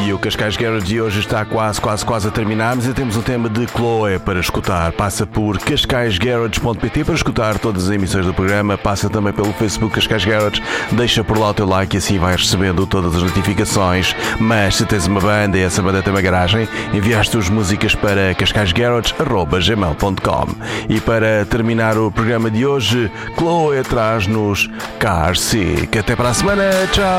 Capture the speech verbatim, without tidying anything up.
E o Cascais Garage de hoje está quase, quase, quase a terminar, mas ainda temos um tema de Chloe para escutar. Passa por cascais garage ponto pt para escutar todas as emissões do programa. Passa também pelo Facebook Cascais Garage. Deixa por lá o teu like e assim vais recebendo todas as notificações. Mas se tens uma banda e essa banda tem uma garagem, enviaste as músicas para cascais garage arroba gmail ponto com. E para terminar o programa de hoje, Chloe traz-nos Car Sick. Até para a semana. Tchau!